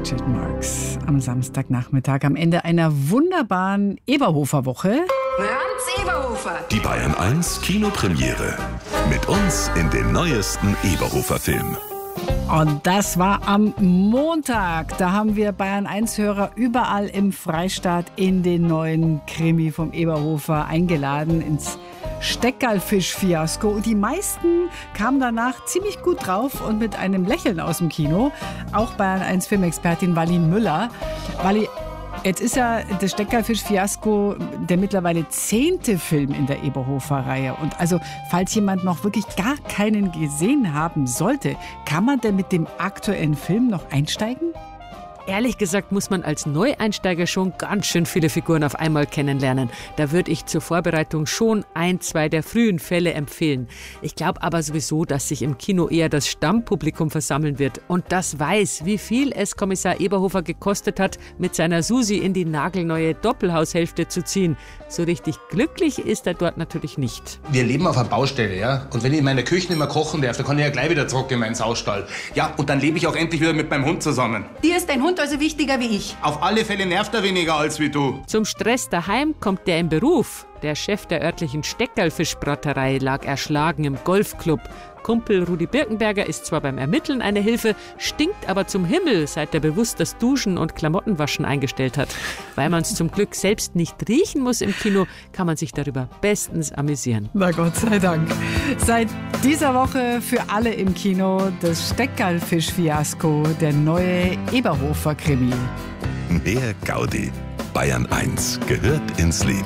Richard Marx am Samstagnachmittag am Ende einer wunderbaren Eberhofer-Woche. Franz Eberhofer. Die Bayern 1 Kinopremiere. Mit uns in den neuesten Eberhofer-Film. Und das war am Montag. Da haben wir Bayern 1-Hörer überall im Freistaat in den neuen Krimi vom Eberhofer eingeladen ins Steckerlfisch-Fiasko. Und die meisten kamen danach ziemlich gut drauf und mit einem Lächeln aus dem Kino. Auch Bayern 1 Filmexpertin Wally Müller. Wally, jetzt ist ja das Steckerlfisch-Fiasko der mittlerweile 10. Film in der Eberhofer-Reihe. Und also, falls jemand noch wirklich gar keinen gesehen haben sollte, kann man denn mit dem aktuellen Film noch einsteigen? Ehrlich gesagt muss man als Neueinsteiger schon ganz schön viele Figuren auf einmal kennenlernen. Da würde ich zur Vorbereitung schon 1, 2 der frühen Fälle empfehlen. Ich glaube aber sowieso, dass sich im Kino eher das Stammpublikum versammeln wird und das weiß, wie viel es Kommissar Eberhofer gekostet hat, mit seiner Susi in die nagelneue Doppelhaushälfte zu ziehen. So richtig glücklich ist er dort natürlich nicht. Wir leben auf einer Baustelle, ja. Und wenn ich in meiner Küche nicht mehr kochen darf, dann kann ich ja gleich wieder zurück in meinen Saustall. Ja, und dann lebe ich auch endlich wieder mit meinem Hund zusammen. Dir ist dein Hund also wichtiger wie ich. Auf alle Fälle nervt er weniger als wie du. Zum Stress daheim kommt der im Beruf. Der Chef der örtlichen Steckerlfischbraterei lag erschlagen im Golfclub. Kumpel Rudi Birkenberger ist zwar beim Ermitteln eine Hilfe, stinkt aber zum Himmel, seit er bewusst das Duschen und Klamottenwaschen eingestellt hat. Weil man es zum Glück selbst nicht riechen muss im Kino, kann man sich darüber bestens amüsieren. Na Gott sei Dank. Seit dieser Woche für alle im Kino das Steckerlfisch-Fiasko, der neue Eberhofer-Krimi. Mehr Gaudi. Bayern 1 gehört ins Leben.